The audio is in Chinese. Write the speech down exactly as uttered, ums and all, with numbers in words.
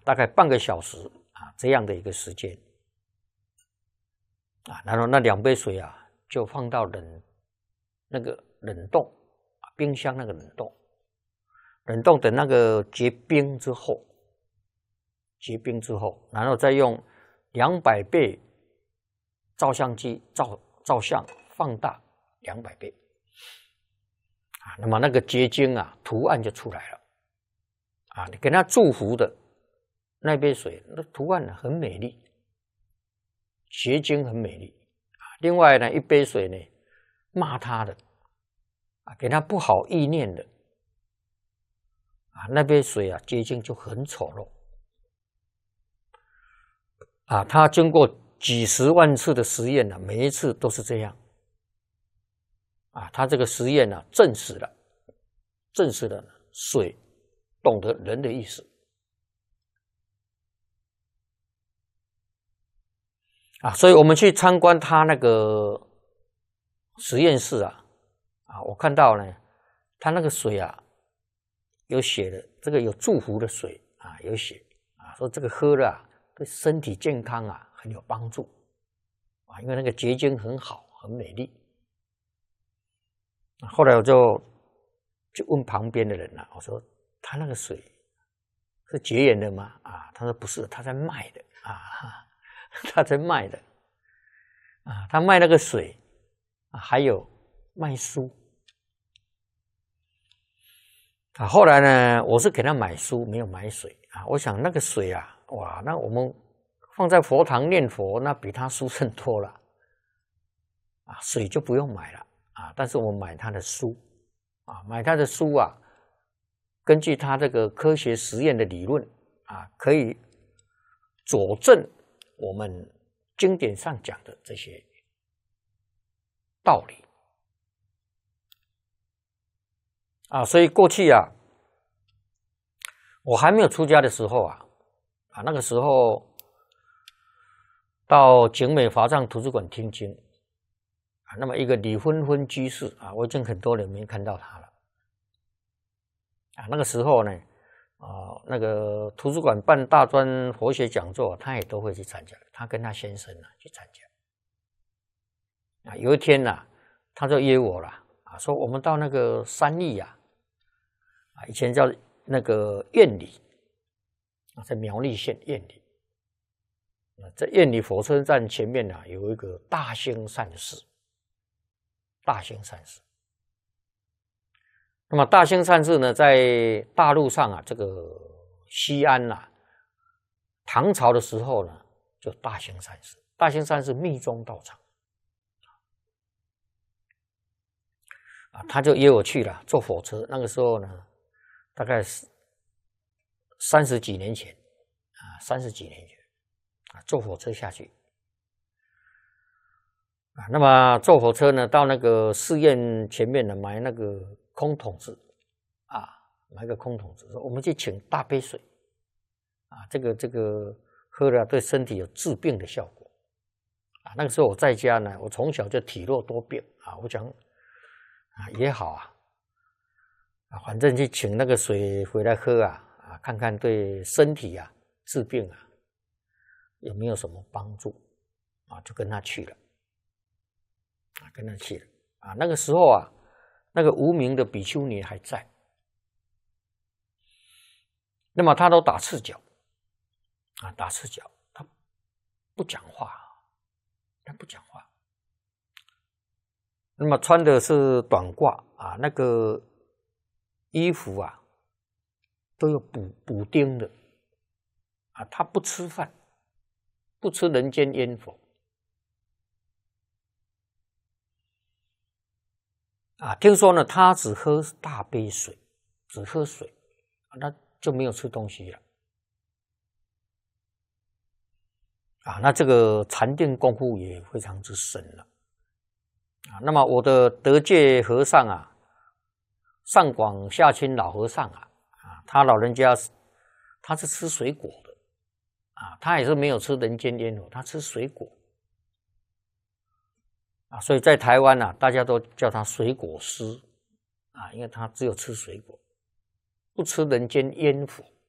大概半个小时啊这样的一个时间啊，然后那两杯水啊就放到冷那个冷冻啊冰箱那个冷冻，冷冻等那个结冰之后，结冰之后，然后再用两百倍照相机照照相放大两百倍啊，那么那个结晶啊图案就出来了啊，你给他祝福的那杯水，那图案呢很美丽，结晶很美丽啊。另外呢，一杯水呢骂他的啊，给他不好意念的啊，那杯水啊结晶就很丑陋啊。他经过几十万次的实验呢、啊，每一次都是这样啊。他这个实验呢、啊，证实了，证实了水懂得人的意思啊。所以我们去参观他那个实验室啊，啊，我看到呢，他那个水啊，有写的，这个有祝福的水啊，有写啊，说这个喝了啊，对身体健康啊很有帮助啊，因为那个结晶很好，很美丽。后来我就就问旁边的人了、啊，我说他那个水是结缘的吗？啊，他说不是，他在卖的啊，他在卖的啊，他卖那个水啊，还有卖书啊。后来呢，我是给他买书，没有买水啊。我想那个水啊，哇，那我们放在佛堂念佛，那比他殊胜多了啊，水就不用买了啊。但是我买他的书啊，买他的书啊，根据他这个科学实验的理论啊，可以佐证我们经典上讲的这些道理啊。所以过去啊，我还没有出家的时候啊，啊那个时候到景美华藏图书馆听经啊，那么一个李芬芬居士啊，我已经很多年没看到他了啊。那个时候呢，啊那个图书馆办大专佛学讲座，他也都会去参加，他跟他先生啊去参加啊。有一天啊，他就约我了啊，说我们到那个三义啊，啊以前叫那个苑里啊，在苗栗县苑里。在苑里火车站前面啊，有一个大兴善寺，大兴善寺。那么大兴善寺呢，在大陆上啊，这个西安啊，唐朝的时候呢，就大兴善寺。大兴善寺密宗道场啊，他就约我去了，坐火车。那个时候呢，大概是三十几年前啊，三十几年前。坐火车下去啊，那么坐火车呢，到那个寺院前面呢，买那个空桶子啊，买个空桶子，说我们去请大杯水啊，这个这个喝了对身体有治病的效果啊。那个时候我在家呢，我从小就体弱多病啊，我讲啊也好啊，啊反正去请那个水回来喝啊，啊看看对身体啊治病啊有没有什么帮助啊？就跟他去了，啊，跟他去了啊。那个时候啊，那个无名的比丘尼还在，那么他都打赤脚啊，打赤脚，他不讲话，他不讲话。那么穿的是短褂啊，那个衣服啊都有补补丁的啊，他不吃饭。不吃人间烟火啊！听说呢，他只喝大杯水，只喝水，那就没有吃东西了啊！那这个禅定功夫也非常之深了啊！那么我的德界和尚啊，上广下清老和尚啊，啊，他老人家他是吃水果的。啊，他也是没有吃人间烟火，他吃水果啊，所以在台湾啊，大家都叫他水果师啊，因为他只有吃水果，不吃人间烟火